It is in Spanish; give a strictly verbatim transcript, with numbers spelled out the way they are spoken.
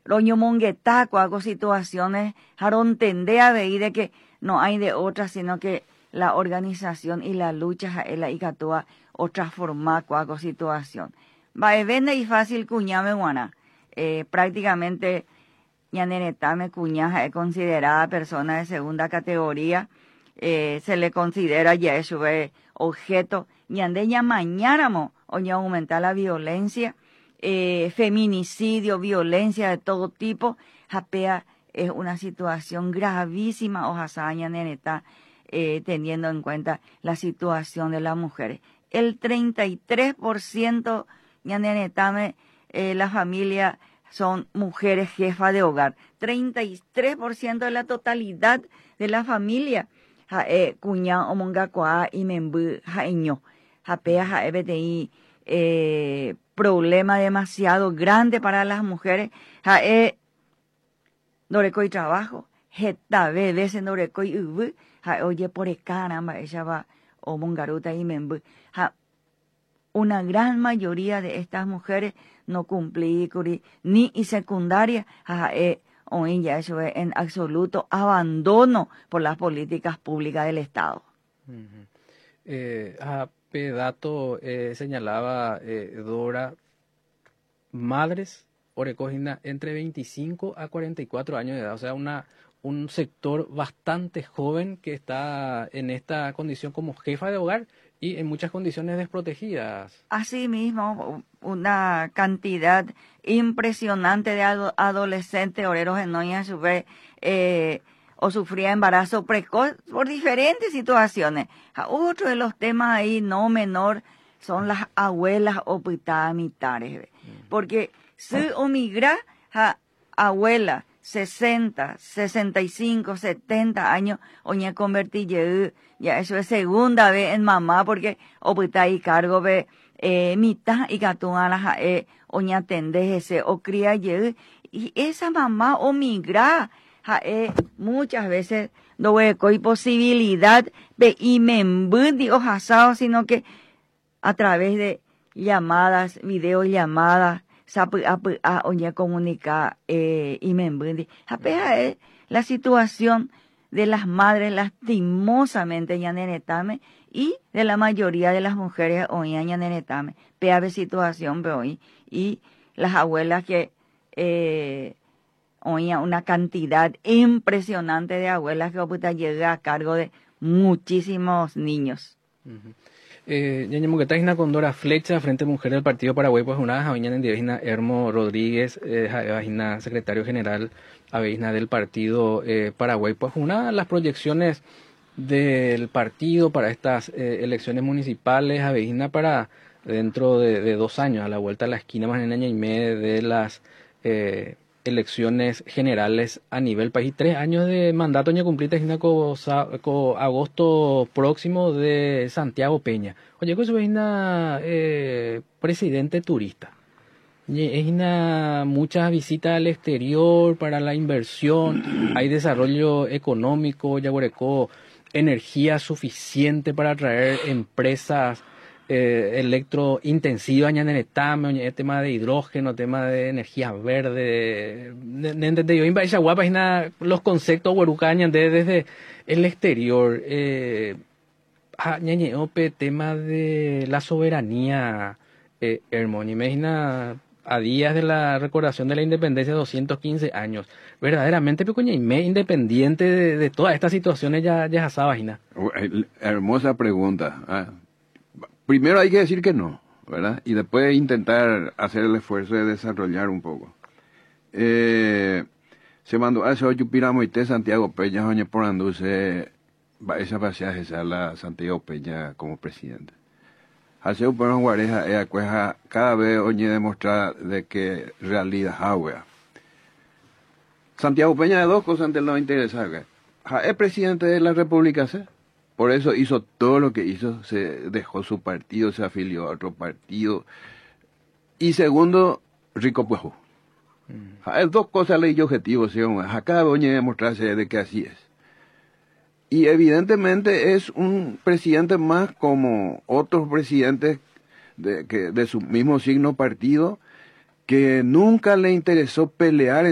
roño mongueta, hago situaciones, jaron tende a ver de que no hay de otra, sino que la organización y la lucha es la icatúa otra forma, hago situación. Va, es vende y fácil cuñame guana, eh, prácticamente ñaneretame cuñaja es considerada persona de segunda categoría, eh, se le considera ya eso objeto, ñande ya mañáramos, o ya aumentar la violencia, eh, feminicidio, violencia de todo tipo, japea es una situación gravísima, ojalá ñanereta, eh, teniendo en cuenta la situación de las mujeres. El treinta y tres por ciento ñaneretame, eh, la familia son mujeres jefas de hogar. treinta y tres por ciento de la totalidad de la familia. Jae cuña omongacoa y membu jaeño. Japea jae bti eh, problema demasiado grande para las mujeres. Jae norecoy trabajo. Jeta veces norecoy ubu. Jae oye por caramba ella va omongaruta y membu. Ja, una gran mayoría de estas mujeres no cumplí ni y secundaria, eh, hoy ya eso es en absoluto abandono por las políticas públicas del Estado. Uh-huh. eh, a pedato eh, señalaba eh, Dora, madres orecogina entre veinticinco a cuarenta y cuatro años de edad, o sea, una un sector bastante joven que está en esta condición como jefa de hogar y en muchas condiciones desprotegidas. Asimismo, una cantidad impresionante de ado- adolescentes oreros en Noña su vez, eh, o sufría embarazo precoz por diferentes situaciones. Otro de los temas ahí no menor son las abuelas opitamitales, porque si o migra a abuela sesenta, sesenta y cinco, setenta años, oña convertí ya eso es segunda vez en mamá, porque opita y cargo ve eh, mitad y catuana eh, oña tendese o cría y esa mamá o migra eh, muchas veces no hay posibilidad de y me o hasao, sino que a través de llamadas, videollamadas, sapu apu a oña comunica eh, y me embundi. Apea es la situación de las madres lastimosamente ñanenetame y de la mayoría de las mujeres hoy ñanenetame. Pea de situación ve hoy y las abuelas que eh, hoy una cantidad impresionante de abuelas que puta llega a cargo de muchísimos niños. Uh-huh. Eh, ya ñamo que está con Dora Flecha, Frente Mujer del Partido Paraguay, pues una javiñana en divina Hermo Rodríguez, eh, javina secretario general aveina del Partido eh, Paraguay, pues una de las proyecciones del partido para estas eh, elecciones municipales, aveina para dentro de, de dos años, a la vuelta a la esquina más en año y medio de las eh, elecciones generales a nivel país. Tres años de mandato ña cumplita con agosto próximo de Santiago Peña. Oye, pues es una eh, presidente turista. Es una muchas visitas al exterior para la inversión, hay desarrollo económico, ya energía suficiente para atraer empresas Eh, electrointensiva, el tema de hidrógeno, tema de energía verde, los conceptos desde el exterior, eh, tema de la soberanía, eh, hermano, imagina a días de la recordación de la independencia, doscientos quince años, verdaderamente independiente de, de todas estas situaciones ya ya página. Hermosa pregunta. Ah. Primero hay que decir que no, ¿verdad? Y después intentar hacer el esfuerzo de desarrollar un poco. Eh, se mandó a eso Yupiramoite Santiago Peña, doña por anduce esa paseaje esa la Santiago Peña como presidente. Hace un poco guareja ella cueja cada vez oye demostrar de que realidad agua. Santiago Peña de dos cosas antes no interesa. Es presidente de la República, ¿sí? Por eso hizo todo lo que hizo, se dejó su partido, se afilió a otro partido. Y segundo, rico puejo. Mm. Es dos cosas ley y objetivo, ¿sí? Acá voy a demostrarse de que así es. Y evidentemente es un presidente más como otros presidentes de, que, de su mismo signo partido, que nunca le interesó pelear